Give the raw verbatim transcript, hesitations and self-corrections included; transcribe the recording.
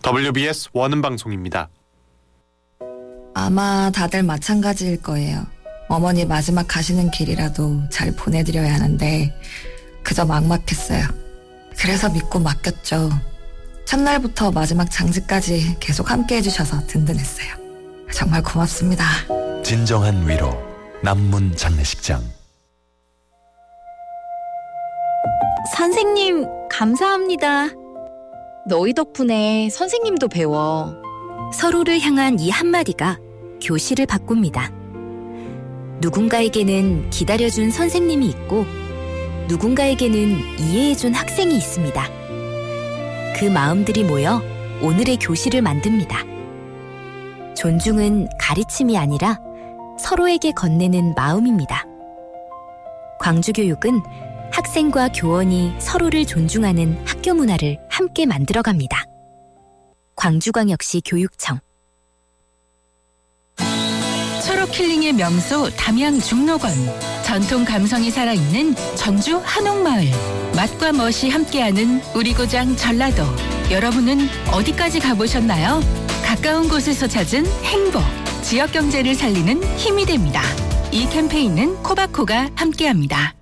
더블유비에스 원음 방송입니다. 아마 다들 마찬가지일 거예요. 어머니 마지막 가시는 길이라도 잘 보내드려야 하는데 그저 막막했어요. 그래서 믿고 맡겼죠. 첫날부터 마지막 장지까지 계속 함께 해주셔서 든든했어요. 정말 고맙습니다. 진정한 위로, 남문 장례식장. 선생님, 감사합니다. 너희 덕분에 선생님도 배워. 서로를 향한 이 한마디가 교실을 바꿉니다. 누군가에게는 기다려준 선생님이 있고 누군가에게는 이해해준 학생이 있습니다. 그 마음들이 모여 오늘의 교실을 만듭니다. 존중은 가르침이 아니라 서로에게 건네는 마음입니다. 광주교육은 학생과 교원이 서로를 존중하는 학교 문화를 함께 만들어갑니다. 광주광역시 교육청. 철옥 힐링의 명소 담양 중록원. 전통 감성이 살아있는 전주 한옥마을. 맛과 멋이 함께하는 우리 고장 전라도. 여러분은 어디까지 가보셨나요? 가까운 곳에서 찾은 행복. 지역 경제를 살리는 힘이 됩니다. 이 캠페인은 코바코가 함께합니다.